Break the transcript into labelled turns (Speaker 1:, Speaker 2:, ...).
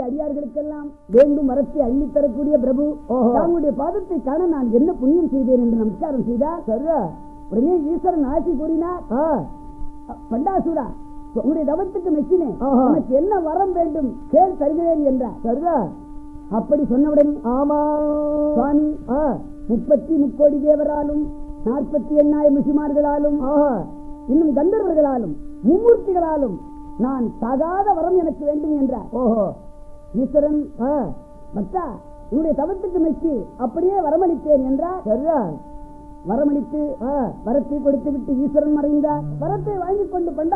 Speaker 1: அடியார்களுக்கெல்லாம் வேண்டும் வரத்தை அள்ளி தரக்கூடிய பிரபு தங்களுடைய பாதத்தை காண நான் என்ன புண்ணியம் செய்தேன் என்று நமஸ்காரம் செய்தார். சரியா? உடனே ஈஸ்வரன் ஆசி கூறினார், பண்டாசுரா உங்களுடைய தவத்துக்கு மெச்சினே, உனக்கு என்ன வரம் வேண்டும் கேள் தருகிறேன் என்றார். சரியா? அப்படி சொன்னவுடனே ஆமா சுவாமி 33 தேவராலும் 48,000 ரிஷிமார்களாலும் இன்னும் கந்தர்வர்களாலும் மும்மூர்த்திகளாலும் நான் தகாத வரம் எனக்கு வேண்டும் என்றார். ஈஸ்வரன் பக்தா உன்னுடைய தவத்துக்கு மெச்சி அப்படியே வரமளித்தேன் என்றார். சரியா? வரமளித்து வரத்தை கொடுத்து விட்டு ஈஸ்வரன் மறைந்தார். வரத்தை வாங்கிக் கொண்டு பண்டா